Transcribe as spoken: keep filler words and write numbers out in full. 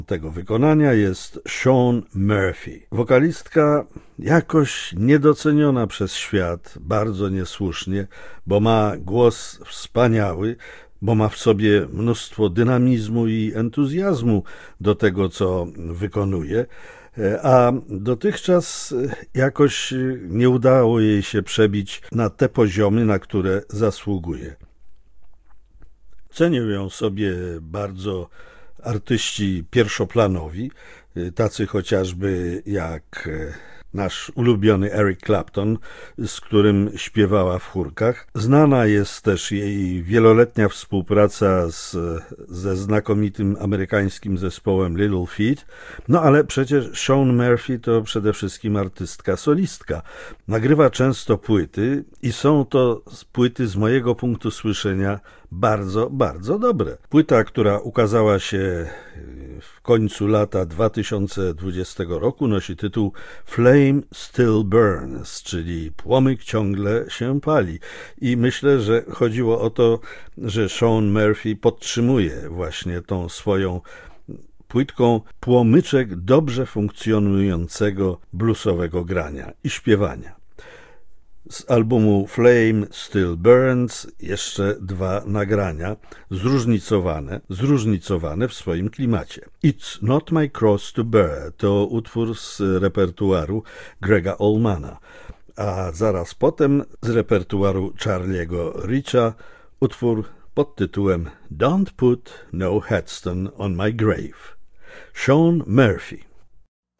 tego wykonania jest Shawn Murphy. Wokalistka jakoś niedoceniona przez świat, bardzo niesłusznie, bo ma głos wspaniały, bo ma w sobie mnóstwo dynamizmu i entuzjazmu do tego, co wykonuje, a dotychczas jakoś nie udało jej się przebić na te poziomy, na które zasługuje. Cenią ją sobie bardzo artyści pierwszoplanowi, tacy chociażby jak nasz ulubiony Eric Clapton, z którym śpiewała w chórkach. Znana jest też jej wieloletnia współpraca z, ze znakomitym amerykańskim zespołem Little Feat, no ale przecież Shawn Murphy to przede wszystkim artystka solistka. Nagrywa często płyty i są to płyty z mojego punktu słyszenia bardzo, bardzo dobre. Płyta, która ukazała się w końcu lata dwa tysiące dwudziestego roku, nosi tytuł Flame Still Burns, czyli płomyk ciągle się pali. I myślę, że chodziło o to, że Shawn Murphy podtrzymuje właśnie tą swoją płytką płomyczek dobrze funkcjonującego bluesowego grania i śpiewania. Z albumu Flame Still Burns jeszcze dwa nagrania, zróżnicowane, zróżnicowane w swoim klimacie. It's Not My Cross to Bear to utwór z repertuaru Grega Allmana, a zaraz potem z repertuaru Charlie'ego Richa utwór pod tytułem Don't Put No Headstone on My Grave. Shawn Murphy.